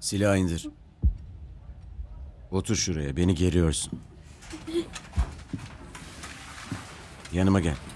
Silahı indir. Otur şuraya, beni geriyorsun. Yanıma gel.